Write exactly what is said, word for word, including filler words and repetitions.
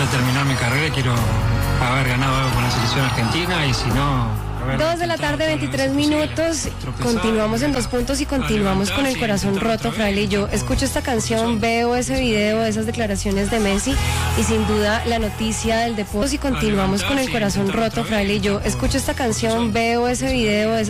quiero terminar mi carrera y quiero haber ganado algo con la selección argentina y si no... Dos de la tarde, veintitrés minutos. Continuamos en Dos Puntos y continuamos con el corazón roto, Fraile y yo. Escucho esta canción, veo ese video, esas declaraciones de Messi y sin duda la noticia del deporte. Y continuamos con el corazón roto, Fraile y yo. Escucho esta canción, veo ese video, esas